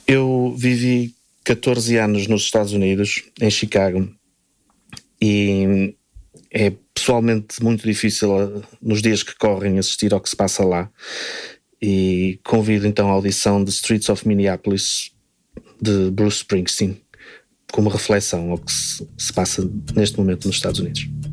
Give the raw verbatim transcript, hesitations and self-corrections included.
Eu vivi catorze anos nos Estados Unidos, em Chicago, e é pessoalmente muito difícil nos dias que correm assistir ao que se passa lá, e convido então a audição de Streets of Minneapolis de Bruce Springsteen como reflexão ao que se, se passa neste momento nos Estados Unidos.